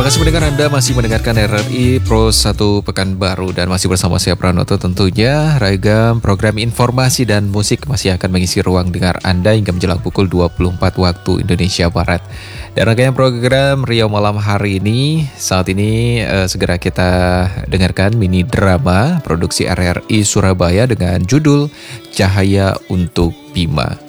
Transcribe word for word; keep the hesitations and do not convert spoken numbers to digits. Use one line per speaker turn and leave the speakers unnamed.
kasih mendengar, Anda masih mendengarkan R R I Pro satu Pekanbaru dan masih bersama saya Pranoto tentunya. Ragam program informasi dan musik masih akan mengisi ruang dengar Anda hingga menjelang pukul dua puluh empat waktu Indonesia Barat. Dan rangkaian program Riau Malam hari ini, saat ini eh, segera kita dengarkan mini drama produksi R R I Surabaya dengan judul Cahaya untuk Bima.